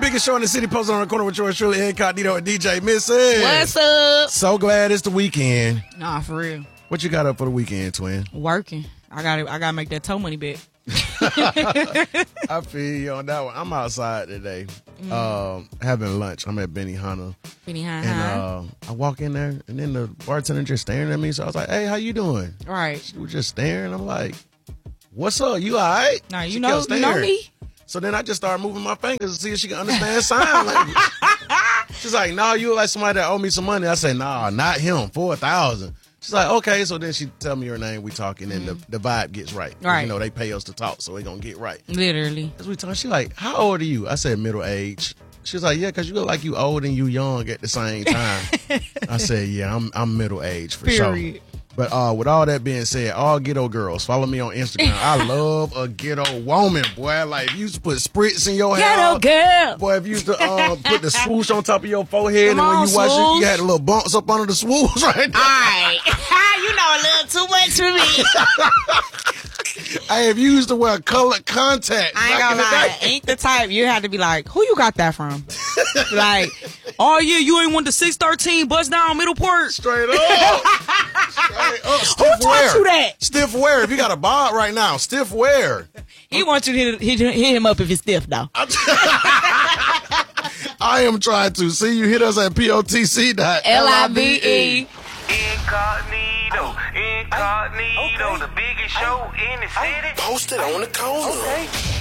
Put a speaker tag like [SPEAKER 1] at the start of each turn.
[SPEAKER 1] biggest show in the city, posted on the corner with yours truly, Incognito and DJ Missy.
[SPEAKER 2] What's up?
[SPEAKER 1] So glad it's the weekend.
[SPEAKER 2] Nah, for real.
[SPEAKER 1] What you got up for the weekend, twin?
[SPEAKER 2] Working. I gotta make that toe money back.
[SPEAKER 1] I feel you on that one. I'm outside today, having lunch. I'm at Benihana. And I walk in there, and then the bartender just staring at me. So I was like, "Hey, how you doing?"
[SPEAKER 2] Right.
[SPEAKER 1] She was just staring. I'm like, "What's up? You all right?"
[SPEAKER 2] Nah,
[SPEAKER 1] She
[SPEAKER 2] you
[SPEAKER 1] kept
[SPEAKER 2] know
[SPEAKER 1] staring.
[SPEAKER 2] me.
[SPEAKER 1] So then I just started moving my fingers to see if she can understand sign language. She's like, "Nah, you look like somebody that owe me some money." I said, "Nah, not him. 4,000." She's like, "Okay." So then she tell me her name. We talking, and the vibe gets right.
[SPEAKER 2] Right.
[SPEAKER 1] You know, they pay us to talk, so we gonna get right.
[SPEAKER 2] Literally.
[SPEAKER 1] As we talk, she like, "How old are you?" I said, "Middle age." She's like, "Yeah, because you look like you old and you young at the same time." I said, "Yeah, I'm middle age for
[SPEAKER 2] Period.
[SPEAKER 1] sure." But with all that being said, all ghetto girls, follow me on Instagram. I love a ghetto woman, boy. Like, if you used to put spritz in your hair.
[SPEAKER 2] Ghetto girl.
[SPEAKER 1] Boy, if you used to put the swoosh on top of your forehead,
[SPEAKER 2] Come
[SPEAKER 1] and when
[SPEAKER 2] on,
[SPEAKER 1] you watch it,
[SPEAKER 2] swoosh.
[SPEAKER 1] you had the little bumps up under the swoosh right there.
[SPEAKER 2] Alright. You know a little too much for me.
[SPEAKER 1] Hey, if you used to wear colored contacts.
[SPEAKER 2] I ain't
[SPEAKER 1] back in
[SPEAKER 2] gonna
[SPEAKER 1] the
[SPEAKER 2] lie.
[SPEAKER 1] day.
[SPEAKER 2] Ain't the type you had to be like, who you got that from? Like, oh yeah, you ain't want the 613 bust down Middleport.
[SPEAKER 1] Straight up. Straight up.
[SPEAKER 2] Who
[SPEAKER 1] Stiff
[SPEAKER 2] taught
[SPEAKER 1] wear.
[SPEAKER 2] you that?
[SPEAKER 1] Stiff wear. If you got a bob right now, stiff wear.
[SPEAKER 2] He wants you to hit him up if it's stiff though.
[SPEAKER 1] I am trying to. See, you hit us at POTC.LIVE.
[SPEAKER 2] LIVE.
[SPEAKER 3] Incognito, the biggest show in the city.
[SPEAKER 4] Posted on the corner.
[SPEAKER 3] Okay.